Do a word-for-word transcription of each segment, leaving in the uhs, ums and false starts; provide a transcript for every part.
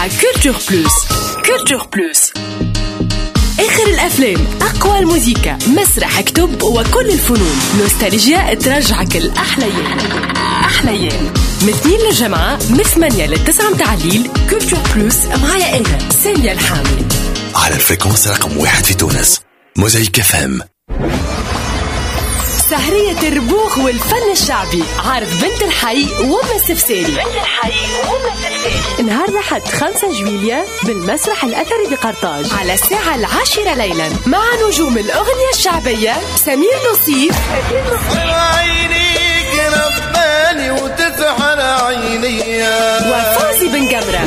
مع كولتور بلوس. كولتور بلوس، آخر الأفلام، أقوى الموسيقى، مسرح، كتب وكل الفنون. نوستالجيا ترجعك الأحليين. أحليين من اثنين للجمعة، من ثمانية للتسعة متاع الليل. كولتور بلوس معايا أنا سامية الحامي على الفريكونس رقم واحد في تونس، موزايك فام. سهرية الربوخ والفن الشعبي، عارض بنت الحي وما السفساري. بنت الحي وما السفساري نهار الأحد خمسة جويلية بالمسرح الأثري بقرطاج على الساعة العاشرة ليلا، مع نجوم الأغنية الشعبية سمير نصيف عينيك نبالي وتسحر عيني وفوزي بن جمرة.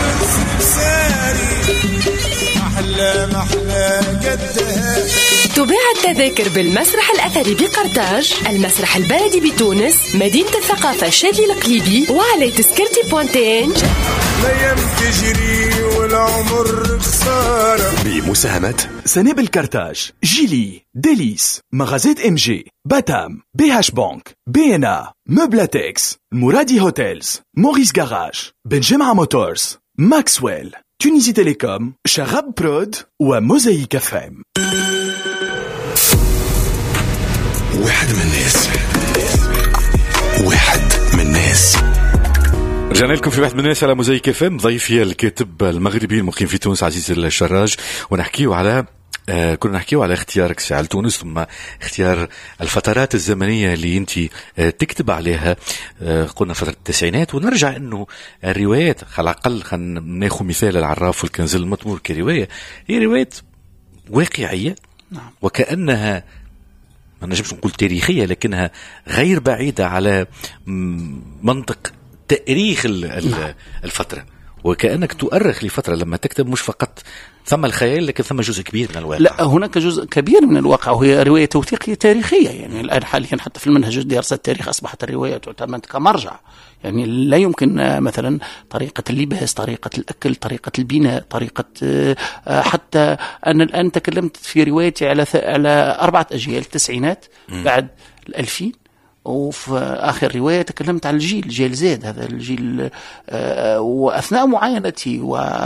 محلى محلى قدها. تباع التذاكر بالمسرح الأثري بقرطاج، المسرح البلدي بتونس، مدينة الثقافة شادي القليبي، وعلى تذكرتي بوانتين. الأيام تجري والعمر قصارى. بمساهمة سنابل كرتاج، جيلي، ديليس، مغازات ام جي، باتام، بي هاش بانك، بي ان ا، مبلاتكس، مرادي هوتيلز، موريس جاراج، بن جمعة موتورز، ماكسويل، تونيزي تيليكوم، شغب برود وموزايك فام. واحد من الناس، واحد من الناس. رجعنا لكم في واحد من الناس على موزايك فام. ضيفي الكاتب المغربي المقيم في تونس عزيز الشراج، ونحكيه على آه كنا نحكيه على اختيارك ساعة تونس، ثم اختيار الفترات الزمنية اللي انت آه تكتب عليها. آه قلنا فترة التسعينات، ونرجع انه الروايات على الأقل خلينا ناخذ مثال العراف والكنز المطمور كرواية، هي روايات واقعية. نعم. وكأنها ما نجمش نقول تاريخية، لكنها غير بعيدة على منطق تاريخ الفترة، وكأنك تؤرخ لفترة لما تكتب، مش فقط ثم الخيال لكن ثم جزء كبير من الواقع. لا، هناك جزء كبير من الواقع، وهي رواية توثيقية تاريخية. يعني الآن حاليا حتى في المنهج دراسة التاريخ أصبحت الرواية تعتمد كمرجع. يعني لا يمكن مثلا طريقة اللباس، طريقة الأكل، طريقة البناء، طريقة حتى أنا الآن تكلمت في روايتي على على أربعة أجيال، التسعينات بعد الألفين، وفي آخر رواية تكلمت عن الجيل جيل زيد، هذا الجيل. آه وأثناء معاينتي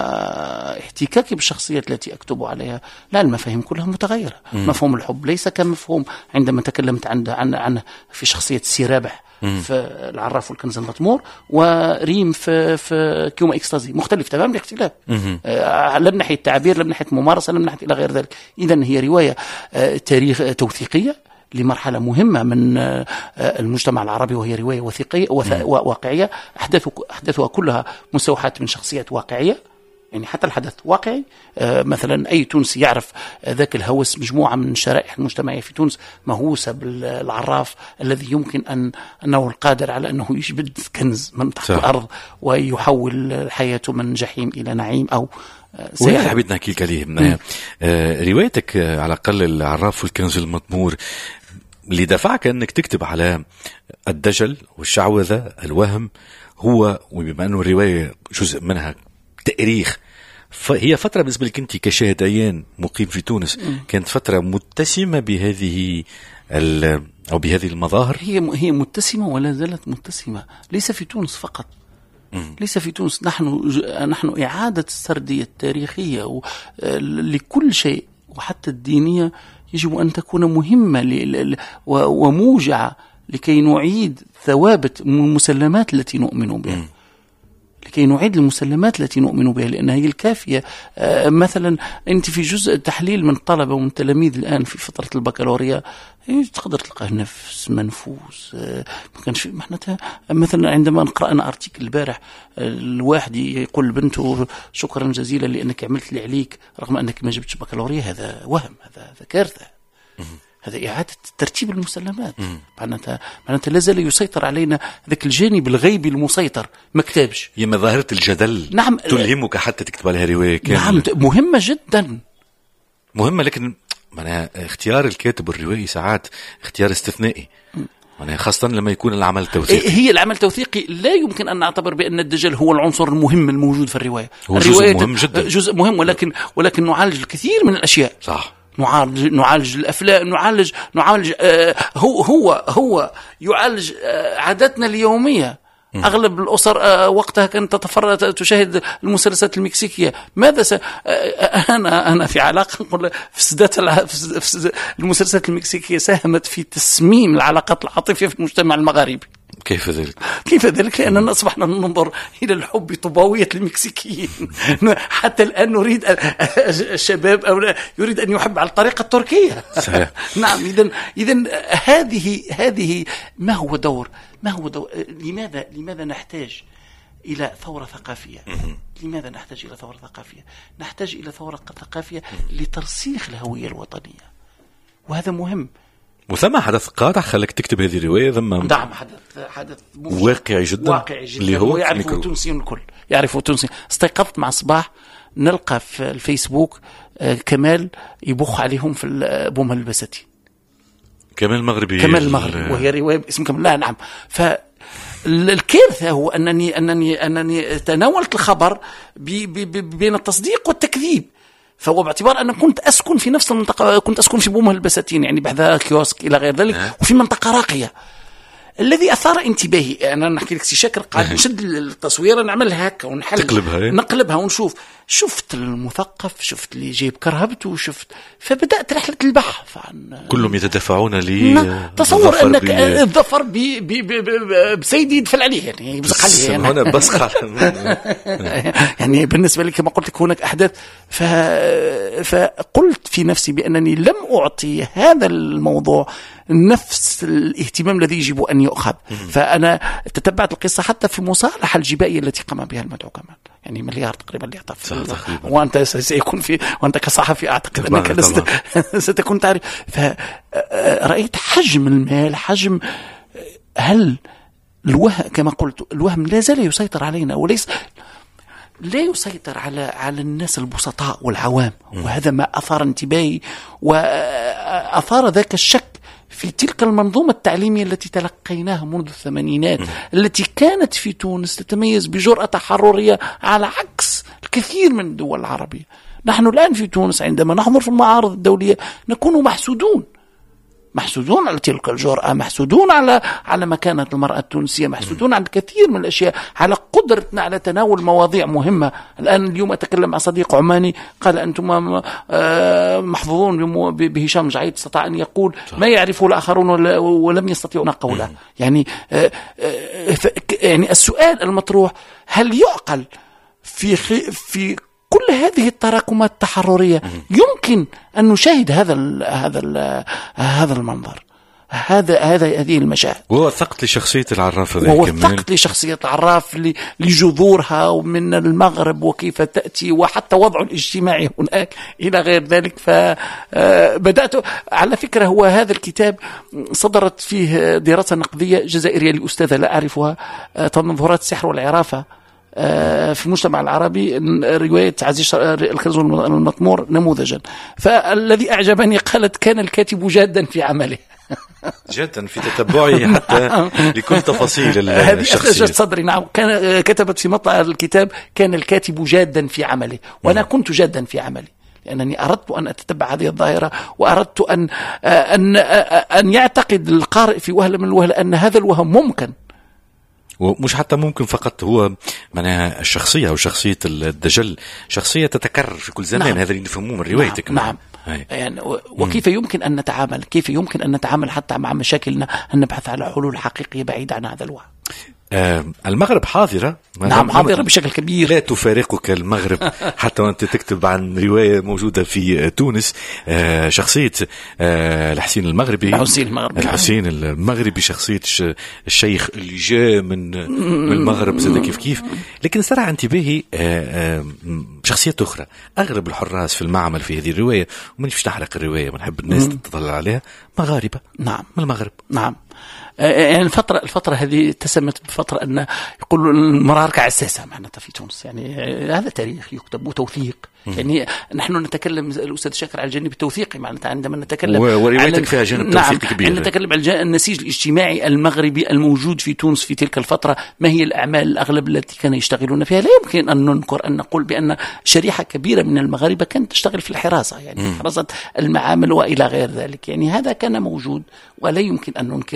واحتكاكي بالشخصيات التي أكتب عليها، لا، المفاهيم كلها متغيرة. مم. مفهوم الحب ليس كمفهوم عندما تكلمت عن عن عن في شخصية سيرابح في العراف والكنز المطمور، وريم في في كيوما إكستازي، مختلف تماما الاختلاف. آه لا من ناحية التعبير، لا من ناحية الممارسة، لا من ناحية إلى غير ذلك. إذن هي رواية آه تاريخ آه توثيقية لمرحلة مهمة من المجتمع العربي، وهي رواية وثيقية واقعية. أحداثها كلها مستوحاة من شخصيات واقعية، يعني حتى الحدث واقعي. مثلا أي تونسي يعرف ذاك الهوس، مجموعة من الشرائح المجتمعية في تونس مهووسة بالعراف الذي يمكن أن أنه القادر على أنه يجبد كنز من تحت الأرض ويحول حياته من جحيم إلى نعيم أو ولا حبيت نحكي لك عليه. آه روايتك آه على الأقل العراف والكنز المطمور اللي دفعك أنك تكتب على الدجل والشعوذة الوهم، هو وبما أنه الرواية جزء منها تاريخ، فهي فترة بالنسبة لك أنت كشاهد عيان مقيم في تونس كانت فترة متسمة بهذه أو بهذه المظاهر. هي هي متسمة ولا زالت متسمة، ليس في تونس فقط، ليس في تونس. نحن نحن إعادة السردية التاريخية لكل شيء وحتى الدينية يجب أن تكون مهمة وموجعة لكي نعيد ثوابت المسلمات التي نؤمن بها، لكي نعيد المسلمات التي نؤمن بها، لأنها هي الكافية. آه مثلا أنت في جزء تحليل من طلبة ومن تلاميذ الآن في فترة البكالوريا تقدر تلقاه نفس منفوس. آه ما كانش معناتها. مثلا عندما قرأنا أرتيكل البارح، آه الواحد يقول لبنته شكرا جزيلا لأنك عملت اللي عليك رغم أنك ما جبتش بكالوريا، هذا وهم، هذا هذا كارثة. هذا إعادة ترتيب المسلمات. معناتها معناتها لازال يسيطر علينا ذاك الجانب الغيبي المسيطر، ما كتابش. هي مظاهرة الجدل. نعم. تلهمك حتى تكتب عليها رواية كاملة. نعم، مهمة جدا، مهمة، لكن معناها اختيار الكاتب الروائي ساعات اختيار استثنائي، معناها خاصة لما يكون العمل توثيقي. هي العمل التوثيقي لا يمكن أن نعتبر بأن الدجل هو العنصر المهم الموجود في الرواية. هو جزء مهم جدا، جزء مهم، ولكن ولكن نعالج الكثير من الأشياء. صح. نعالج نعالج الأفلام، نعالج نعالج آه هو هو هو يعالج آه عاداتنا اليومية. أغلب الأسر وقتها كانت تتفرج تشاهد المسلسلات المكسيكية. ماذا س... أنا أنا في علاقة نقول فسدات المسلسلات المكسيكية ساهمت في تسميم العلاقات العاطفية في المجتمع المغاربي. كيف ذلك؟ كيف ذلك؟ لأننا أصبحنا ننظر إلى الحب طوباوية المكسيكيين. حتى الآن نريد الشباب أو يريد أن يحب على الطريقة التركية. صحيح. نعم. إذن إذن هذه هذه ما هو دور ما هو دور لماذا لماذا نحتاج إلى ثورة ثقافية؟ لماذا نحتاج إلى ثورة ثقافية؟ نحتاج إلى ثورة ثقافية لترسيخ الهوية الوطنية، وهذا مهم. وثم حدث قاطع خلك تكتب هذه الرواية. ثم نعم حدث حدث واقعي جدا واقعي جدا اللي هو يعرفه التونسيين الكل، يعرفه التونسيين. استيقظت مع صباح نلقى في الفيسبوك آه كمال يبخ عليهم في بوم البستي. كمال المغربي. كمال المغربي وهي رواية باسم كمال. لا نعم. فالكارثة هو أنني أنني أنني تناولت الخبر بي بي بين التصديق والتكذيب. فهو باعتبار أن كنت أسكن في نفس المنطقة، كنت أسكن في بومه البساتين يعني بحذا كيوسك إلى غير ذلك، وفي منطقة راقية. الذي أثار انتباهي أنا نحكي لك سي شاكر قاعد نشد التصويرة نعملها هكا ونحل تقلبها نقلبها ونشوف. شفت المثقف، شفت اللي جايب كرهبته، شفت. فبدأت رحلة البحث عن كلهم يتدافعون لي. تصور أنك الظفر بسيدي يدفل عليه يعني بزق عليه يعني. هنا بسق يعني بالنسبة لي كما قلت لك هناك أحداث. ف... فقلت في نفسي بأنني لم أعطي هذا الموضوع نفس الاهتمام الذي يجب أن يؤخذ. فأنا تتبعت القصة حتى في مصالحة الجبائية التي قام بها المدعو كمال، يعني مليار تقريبا اللي يعطى، وأنت سيكون في، وأنت كصحفي أعتقد أنك ستكون تعرف. فرأيت حجم المال، حجم هل الوهم كما قلت الوهم لا زال يسيطر علينا، وليس لا يسيطر على على الناس البسطاء والعوام. وهذا ما أثار انتباهي وأثار ذاك الشك في تلك المنظومة التعليمية التي تلقيناها منذ الثمانينات، التي كانت في تونس تتميز بجرأة تحررية على عكس الكثير من الدول العربية. نحن الآن في تونس عندما نحضر في المعارض الدولية نكون محسودون، محسودون على تلك الجرأة، محسودون على على مكانة المرأة التونسية، محسودون على الكثير من الأشياء، على قدرتنا على تناول مواضيع مهمة. الآن اليوم أتكلم مع صديق عماني قال أنتم محظوظون بهشام جعيد، استطاع أن يقول ما يعرفه الآخرون ولم يستطيعون قوله. يعني يعني السؤال المطروح هل يعقل في في كل هذه التراكمات التحررية يمكن أن نشاهد هذا ال هذا ال هذا المنظر، هذا هذا هذه المشاهد. ووثقت لشخصية العراف، ووثقت لشخصية العراف لجذورها ومن المغرب وكيف تأتي وحتى وضعه الاجتماعي هناك إلى غير ذلك. فبدأت على فكرة، هو هذا الكتاب صدرت فيه دراسة نقدية جزائرية لأستاذة لا أعرفها، تنظرات السحر والعرافة في المجتمع العربي، رواية عزيز الخرز المطمور نموذجا. فالذي أعجبني قالت كان الكاتب جادا في عمله، جدا في تتبعه حتى لكل تفاصيل الشخصية. صدري نعم. كان كتبت في مطلع الكتاب كان الكاتب جادا في عمله، وأنا كنت جادا في عملي، لأنني أردت أن أتتبع هذه الظاهرة، وأردت أن أن أن يعتقد القارئ في وهلة من الوهلة أن هذا الوهم ممكن، ومش حتى ممكن فقط، هو معناها الشخصية أو شخصية الدجل شخصية تتكرر في كل زمان. نعم. هذا اللي نفهموه من روايتك. نعم, نعم. يعني وكيف مم. يمكن أن نتعامل، كيف يمكن أن نتعامل حتى مع مشاكلنا، أن نبحث على حلول حقيقية بعيدة عن هذا الوهم. آه المغرب حاضرة. نعم حاضرة بشكل كبير. لا تفارقك المغرب حتى وأنت تكتب عن رواية موجودة في تونس، آه شخصية آه الحسين المغربي الحسين المغربي, الحسين المغربي شخصية الشيخ اللي جاء من, من المغرب زاد كيف كيف. لكن سرع انتباهي آه آه شخصية أخرى. أغلب الحراس في المعمل في هذه الرواية، ومن فيش نحرق الرواية ونحب الناس تطلع عليها، مغاربة. نعم من المغرب. نعم. يعني الفترة الفترة هذه تسمت بفترة أن يقولوا المراركة عساسة معناتها في تونس، يعني هذا تاريخ يكتب وتوثيق. يعني نحن نتكلم الأستاذ شاكر على الجانب التوثيقي، معناتها عندما نتكلم وروايتك فيها جانب نعم توثيقي كبير. نتكلم عن النسيج الاجتماعي المغربي الموجود في تونس في تلك الفترة، ما هي الأعمال الأغلب التي كانوا يشتغلون فيها. لا يمكن أن ننكر أن نقول بأن شريحة كبيرة من المغاربة كانت تشتغل في الحراسة، يعني حراسة المعامل وإلى غير ذلك. يعني هذا كان موجود ولا يمكن أن ننكره.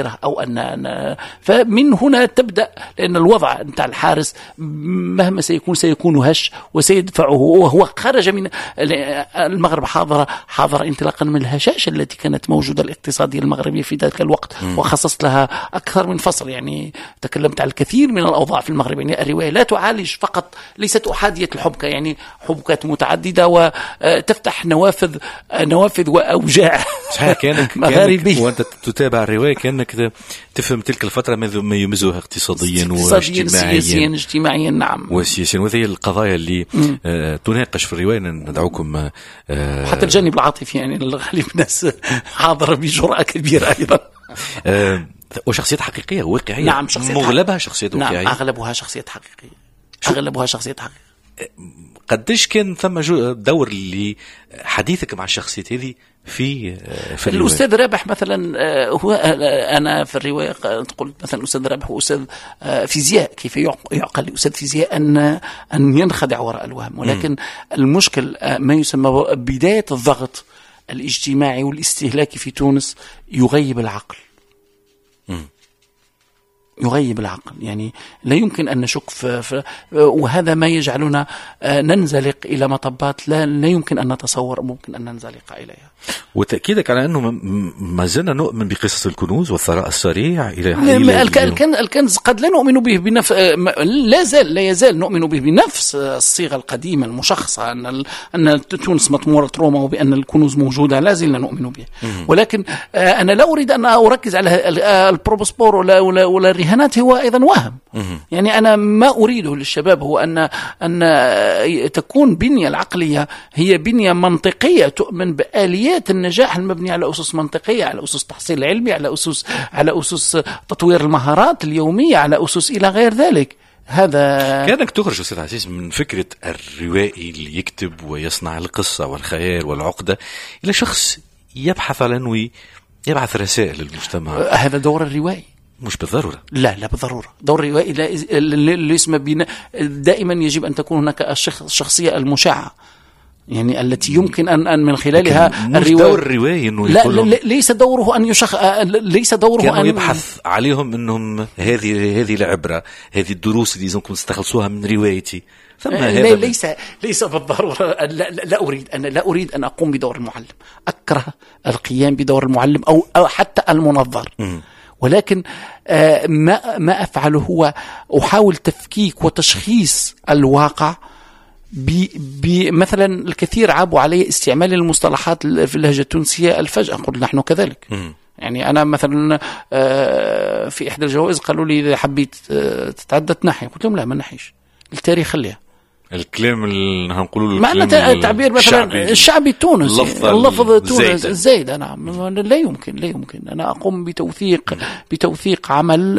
كبيرة أو أن, أن فمن هنا تبدأ، لأن الوضع نتاع الحارس مهما سيكون سيكون هش وسيدفعه، وهو خرج من المغرب حاضر حاضر انطلاقا من الهشاشة التي كانت موجودة الاقتصادية المغربية في ذلك الوقت، وخصصت لها أكثر من فصل. يعني تكلمت على الكثير من الأوضاع في المغرب. يعني الرواية لا تعالج فقط، ليست أحادية الحبكة، يعني حبكات متعددة وتفتح نوافذ نوافذ وأوجاع مغاربية. وأنت تتابع الرواية كأنك تفهم تلك الفترة ما يمزها اقتصاديا واجتماعيا سياسيا اجتماعيا. نعم، وسياسيا. وهذه القضايا اللي آه تناقش في الرواية. ندعوكم آه حتى الجانب العاطفي، يعني الغالب الناس حاضرة بجرأة كبيرة أيضا. آه وشخصيات حقيقية واقعية. نعم، شخصيات مغلبها شخصيات واقعية. نعم، أغلبها شخصيات حقيقية. أغلبها شخصيات حقيقية. قديش كان ثم دور لحديثك مع الشخصيات هذه في في الأستاذ رابح مثلا؟ هو أنا في الرواية قلت مثلا الأستاذ رابح هو أستاذ فيزياء، كيف يعقل لأستاذ فيزياء أن أن ينخدع وراء الوهم، ولكن م. المشكل ما يسمى بداية الضغط الاجتماعي والاستهلاكي في تونس يغيب العقل. م. يغيب العقل، يعني لا يمكن أن نشك في, في وهذا ما يجعلنا ننزلق إلى مطبات لا, لا يمكن أن نتصور ممكن أن ننزلق إليها. وتأكيدك على أنه ما زلنا نؤمن بقصص الكنوز والثراء السريع إلى الكنز قد لا نؤمن به بنفس، لا زال لا يزال نؤمن به بنفس الصيغة القديمة المشخصة أن أن تونس مطمورة روما وبأن الكنوز موجودة، لا زلنا نؤمن به. ولكن أنا لا أريد أن أركز على البروبوسبور ولا ولا, ولا الرهانات، هو أيضا وهم. يعني أنا ما أريده للشباب هو أن أن تكون بنية العقلية هي بنية منطقية تؤمن بآليات النجاح المبنية على أسس منطقية، على أسس تحصيل علمي، على أسس على أسس تطوير المهارات اليومية، على أسس إلى غير ذلك. هذا كانك تخرج أستاذ عزيز من فكرة الروائي اللي يكتب ويصنع القصة والخيال والعقدة إلى شخص يبحث على أنه يبعث رسائل للمجتمع. هذا دور الروائي مش بالضرورة. لا لا بالضرورة. دور الروائي اللي اسمه بنا دائما يجب أن تكون هناك الشخصية المشعة، يعني التي يمكن أن أن من خلالها الرواية. دور الرواية إنه لا, لا ليس دوره أن يشخ ليس دوره أن يبحث عليهم إنهم هذه هذه العبرة، هذه الدروس اللي لازمكم تستخلصوها من روايتي. لا ليس ليس بالضرورة. لا, لا, لا أريد أنا لا أريد أن أقوم بدور المعلم، أكره القيام بدور المعلم أو, أو حتى المنظر. م. ولكن ما ما أفعله هو أحاول تفكيك وتشخيص الواقع. بمثلا الكثير عابوا علي استعمال المصطلحات في اللهجة التونسية الفجأة، قلت نحن كذلك. م. يعني أنا مثلا في إحدى الجوائز قالوا لي إذا حبيت تتعدى تنحي، قلت لهم لا ما نحيش، التاريخ خليها. الكلام اللي هنقوله معنى التعبير مثلا الشعبي التونسي، اللفظ التونسي الزايد. نعم لا يمكن لا يمكن أنا أقوم بتوثيق بتوثيق عمل،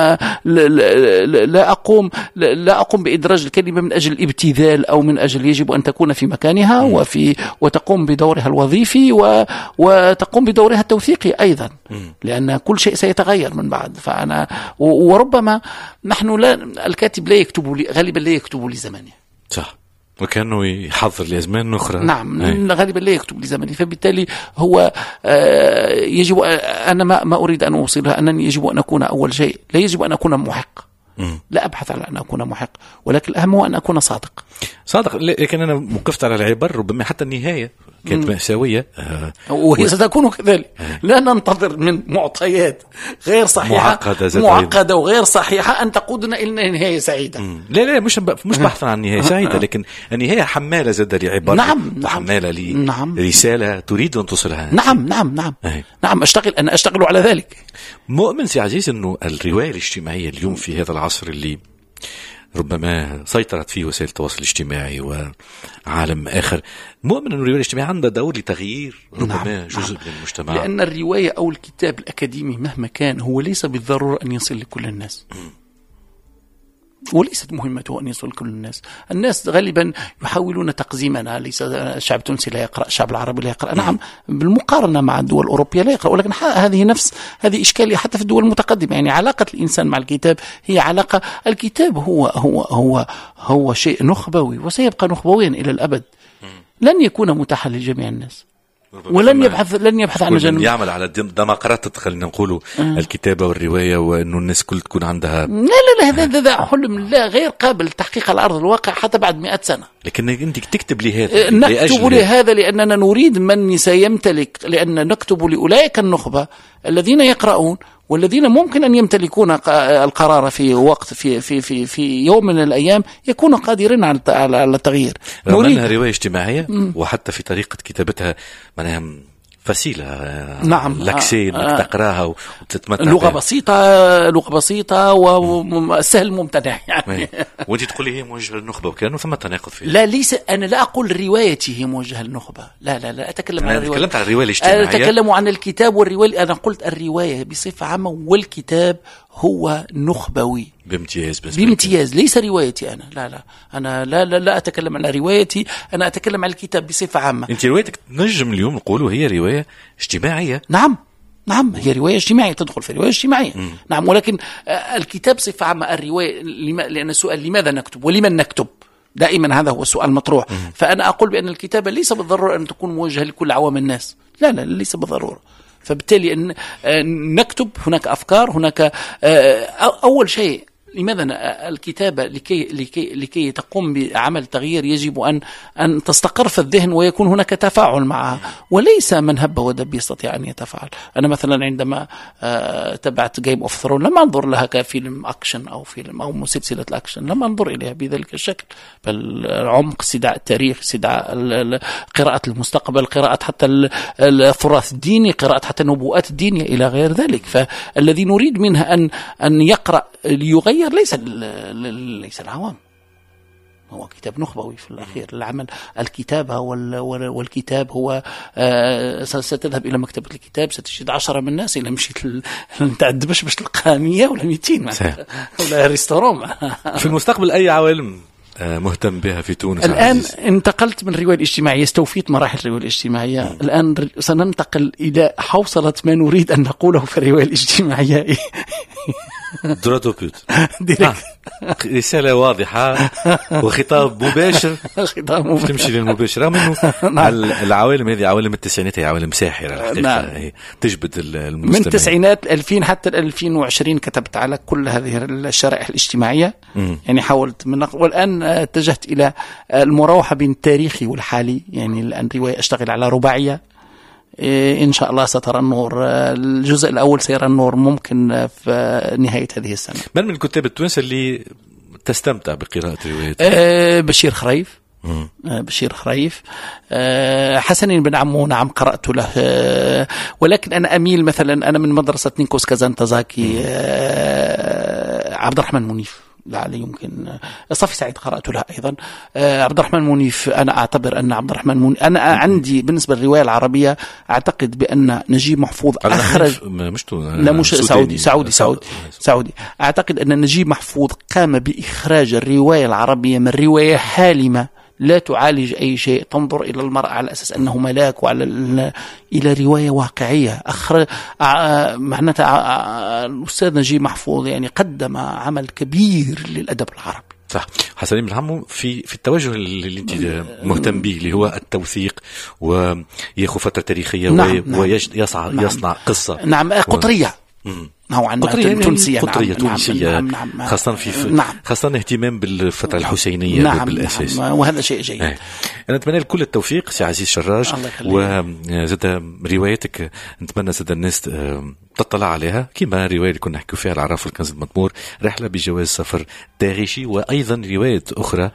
لا أقوم لا أقوم بإدراج الكلمة من أجل الابتذال أو من أجل يجب أن تكون في مكانها وفي وتقوم بدورها الوظيفي وتقوم بدورها التوثيقي أيضا، لأن كل شيء سيتغير من بعد. فأنا وربما نحن لا الكاتب لا يكتب لي غالبا لا يكتب لزمانه، صح، وكأنه يحضر لأزمان أخرى. نعم أي. غالبا لا يكتب لزمنه، فبالتالي هو آه يجب أنا ما, ما أريد أن أوصلها أنني يجب أن أكون أول شيء لا يجب أن أكون محق. م. لا أبحث على أن أكون محق، ولكن الأهم هو أن أكون صادق. صادق، لكن أنا وقفت على العبر ربما حتى النهاية كانت مأساوية، آه وهي ستكون كذلك. آه. لا ننتظر من معطيات غير صحيحة معقدة, معقدة وغير صحيحة أن تقودنا إلى نهاية سعيدة. مم. لا لا مش مش بحثا عن نهاية سعيدة، لكن النهاية حمالة زاد لعبر. نعم حمالة لرسالة نعم. تريد أن توصلها. نعم نعم نعم آه. نعم أشتغل أنا أشتغل على ذلك. مؤمن سي عزيز إنه الرواية الاجتماعية اليوم في هذا العصر اللي ربما سيطرت فيه وسائل التواصل الاجتماعي وعالم آخر، مؤمن أن الرواية الاجتماعية عندها دور لتغيير ربما نعم. جزء نعم. من المجتمع، لأن الرواية أو الكتاب الأكاديمي مهما كان هو ليس بالضرورة أن يصل لكل الناس، وليست مهمته أن يصل لكل الناس. الناس غالبا يحاولون تقزيمنا، ليس الشعب التونسي لا يقرأ، الشعب العربي لا يقرأ. نعم بالمقارنة مع الدول الأوروبية لا يقرأ، ولكن هذه نفس هذه إشكالية حتى في الدول المتقدمة. يعني علاقة الإنسان مع الكتاب هي علاقة، الكتاب هو هو هو هو شيء نخبوي وسيبقى نخبويا إلى الأبد، لن يكون متاحا لجميع الناس. ولن يبحث لن يبحث عن جانب يعمل على ديمقراطية خلينا نقولوا آه. الكتابة والرواية، وإنه الناس كل تكون عندها. لا لا لا هذا هذا حلم لا غير قابل للتحقيق على أرض الواقع حتى بعد مئة سنة. لكن أنت تكتب لهذا، نكتب لهذا لأننا نريد من سيمتلك، لأن نكتب لأولئك النخبة الذين يقرؤون والذين ممكن أن يمتلكون القرار في وقت في في في في يوم من الأيام يكونوا قادرين على على التغيير. نريد أنها رواية اجتماعية م. وحتى في طريقة كتابتها معناها فسيلة. نعم لكسين آه تقراها وتتمتع لغة بسيطة، لغة بسيطة وسهل ممتنع يعني. وانت تقولي هي موجهة للنخبة وكانوا ثم تناقض فيها. لا ليس، أنا لا أقول روايتي هي موجهة للنخبة، لا لا لا أتكلم عن الرواية. تكلمت عن الرواية الاجتماعية. أنا أتكلم عن الكتاب والرواية. أنا قلت الرواية بصفة عامة والكتاب هو نخبوي بامتياز. بس بامتياز ليس روايتي أنا. لا لا أنا لا لا لا أتكلم عن روايتي، أنا أتكلم عن الكتاب بصفة عامة. أنت روايتك نجم اليوم نقولوا هي رواية اجتماعية. نعم نعم هي رواية اجتماعية، تدخل في رواية اجتماعية. م. نعم، ولكن الكتاب بصفة عامة الرواية، لأن السؤال لماذا نكتب ولمن نكتب دائما هذا هو السؤال المطروح. م. فأنا أقول بأن الكتابة ليس بالضرورة أن تكون موجهة لكل عوام الناس، لا لا ليس بالضرورة. فبالتالي أن نكتب هناك أفكار، هناك أول شيء لماذا الكتابة لكي لكي لكي تقوم بعمل تغيير يجب أن أن تستقر في الذهن ويكون هناك تفاعل معها، وليس من هب ودب يستطيع أن يتفاعل. أنا مثلا عندما تبعت جيم اوف ثرون لم أنظر لها كفيلم أكشن أو فيلم أو سلسلة الأكشن، لم أنظر إليها بذلك الشكل، بل عمق، استدعاء التاريخ، استدعاء قراءة المستقبل، قراءة حتى التراث الديني، قراءة حتى النبوءات الدينية إلى غير ذلك. فالذي نريد منها أن أن يقرأ ليغير ليس ليس العوام، هو كتاب نخبوي في الأخير. العمل الكتابة والكتاب هو ستذهب إلى مكتبة الكتاب ستجد عشرة من الناس إلى مشيت تعد باش باش تلقى مية ولا مئتين ولا ريستورون. في المستقبل أي عوالم مهتم بها في تونس؟ الآن عزيز. انتقلت من الرواية الاجتماعية، استوفيت مراحل الرواية الاجتماعية. م. الآن سننتقل إلى حوصلة ما نريد أن نقوله في الرواية الاجتماعية. دراتو بوت آه. رسالة واضحة وخطاب مباشر. خطاب مباشر تمشي للمباشر، رغم انه العوالم هذه عوالم التسعينات هي عوالم ساحرة الحقيقة. نعم. تجبد المستمعين من التسعينات ألفين حتى ألفين وعشرين كتبت على كل هذه الشرائح الاجتماعية. م. يعني حاولت من، والآن اتجهت إلى المراوحة بين التاريخي والحالي. يعني الآن رواية أشتغل على رباعية إن شاء الله سترى النور، الجزء الأول سيرى النور ممكن في نهاية هذه السنة. من من الكتاب التونس اللي تستمتع بقراءة روايته؟ أه بشير خريف. أه بشير خريف. أه حسنين بن عمو نعم قرأت له، أه ولكن أنا أميل مثلا، أنا من مدرسة نينكوس كازانتازاكي. أه عبد الرحمن منيف لا يمكن. صفي سعيد قرأت لها أيضا. آه عبد الرحمن منيف، أنا أعتبر أن عبد الرحمن منيف، أنا عندي بالنسبة للرواية العربية أعتقد بأن نجيب محفوظ أخرج مش لا مش سعودي سعودي سعودي سعودي أعتقد أن نجيب محفوظ قام بإخراج الرواية العربية من رواية حالمة لا تعالج أي شيء، تنظر إلى المرأة على أساس أنه ملاك، وعلى إلى رواية واقعية. أخر معناتها الأستاذ نجيب محفوظ يعني قدم عمل كبير للأدب العربي. صح. حسنين بن عمو في في التوجه اللي انت مهتم به اللي هو التوثيق وياخذ فترة تاريخية. نعم. ويصنع نعم. يصنع قصة. نعم قطرية. و... نوعا ما تونسية. قطرية تونسية. نعم. نعم. نعم. خاصة في نعم. خاصة اهتمام بالفترة الحسينية. نعم. بالأساس. نعم. وهذا شيء جيد. أنا أتمنى لكل التوفيق سي عزيز شراج، وزاد روايتك نتمنى زاد الناس تطلع عليها كما رواية اللي كنا نحكي فيها العراف الكنز المطمور، رحلة بجواز سفر تاريخي، وأيضا رواية أخرى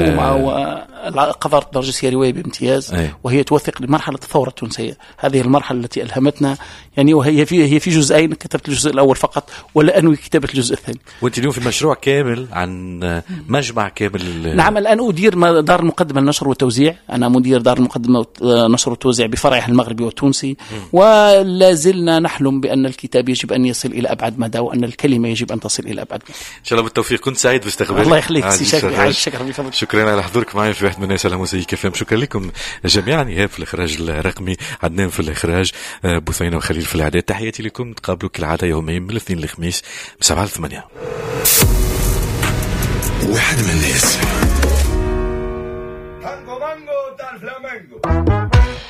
آه قذارة نرجس هي رواية بامتياز. أيه. وهي توثق لمرحلة الثورة التونسية، هذه المرحلة التي ألهمتنا يعني، وهي في هي في جزئين، كتبت الجزء الأول فقط ولا أنوي كتابة الجزء الثاني. وأنت اليوم في مشروع كامل عن مجمع كامل. نعم الآن أدير دار المقدمة للنشر والتوزيع، أنا مدير دار المقدمة للنشر والتوزيع بفرعها المغربي والتونسي. ولا زلنا نحلم بأن الكتاب يجب أن يصل إلى أبعد مدى، وأن الكلمة يجب أن تصل إلى أبعد مدى. إن شاء الله بالتوفيق. كنت سعيد باستقبالك. الله يخليك سي شكرا. شكرا شكرا على حضورك معي في واحد من الناس على موزايك اف ام. شكرا لكم جميعا. إيهاب في الإخراج الرقمي، عدنان في الإخراج، بثينة وخليل في الإعداد. تحياتي لكم، تقابلوا كالعادة يومين من الاثنين للخميس من سبعة لثمانية. واحد من الناس. Tango mango tal flamengo.